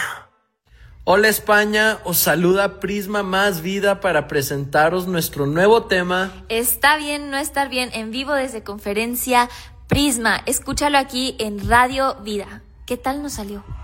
Hola España, os saluda Prisma Más Vida para presentaros nuestro nuevo tema. Está bien no estar bien, en vivo desde Conferencia Prisma. Escúchalo aquí en Radio Vida. ¿Qué tal nos salió?